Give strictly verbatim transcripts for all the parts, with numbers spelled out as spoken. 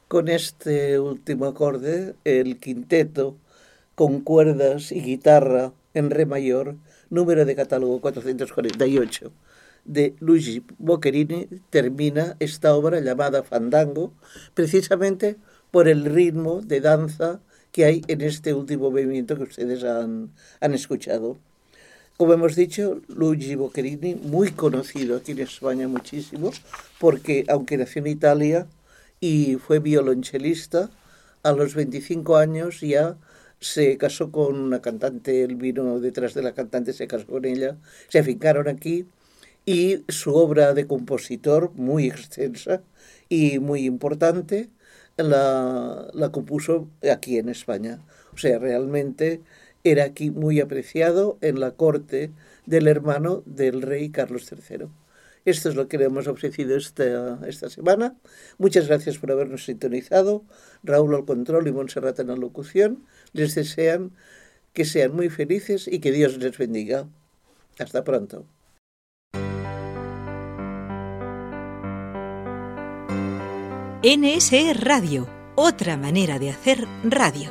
con este último acorde, el quinteto con cuerdas y guitarra en re mayor, número de catálogo cuatrocientos cuarenta y ocho, de Luigi Boccherini, termina esta obra llamada Fandango, precisamente por el ritmo de danza que hay en este último movimiento que ustedes han, han escuchado. Como hemos dicho, Luigi Boccherini, muy conocido aquí en España muchísimo, porque aunque nació en Italia y fue violonchelista, a los veinticinco años ya se casó con una cantante, él vino detrás de la cantante, se casó con ella, se afincaron aquí y su obra de compositor, muy extensa y muy importante, la, la compuso aquí en España. O sea, realmente era aquí muy apreciado en la corte del hermano del rey Carlos tercero. Esto es lo que le hemos ofrecido esta, esta semana. Muchas gracias por habernos sintonizado. Raúl al control y Montserrat en la locución. Les desean que sean muy felices y que Dios les bendiga. Hasta pronto. N S E Radio, otra manera de hacer radio.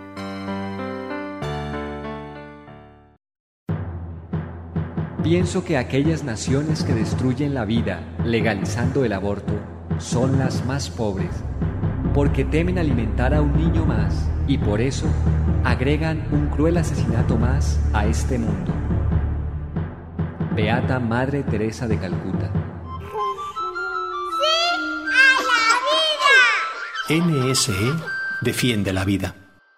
Pienso que aquellas naciones que destruyen la vida legalizando el aborto son las más pobres, porque temen alimentar a un niño más y por eso agregan un cruel asesinato más a este mundo. Beata Madre Teresa de Calcuta. N S E defiende la vida.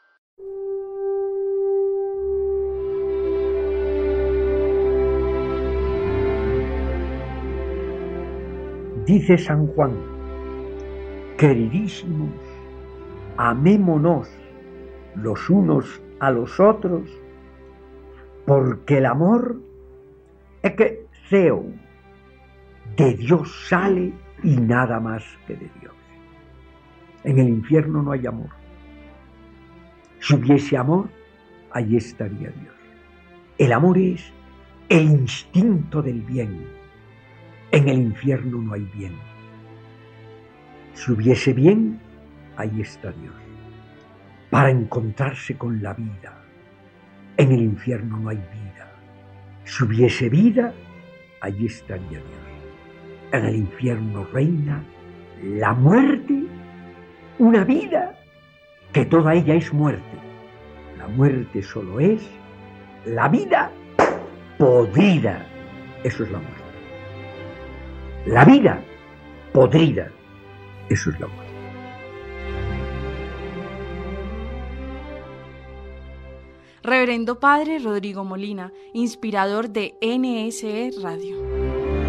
Dice San Juan: queridísimos, amémonos los unos a los otros, porque el amor es que Theo de Dios sale y nada más que de Dios. En el infierno no hay amor. Si hubiese amor, allí estaría Dios. El amor es el instinto del bien. En el infierno no hay bien. Si hubiese bien, ahí está Dios. Para encontrarse con la vida. En el infierno no hay vida. Si hubiese vida, allí estaría Dios. En el infierno reina la muerte, una vida que toda ella es muerte. La muerte solo es la vida podrida. Eso es la muerte. La vida podrida, eso es la muerte. Reverendo Padre Rodrigo Molina, inspirador de N S E Radio.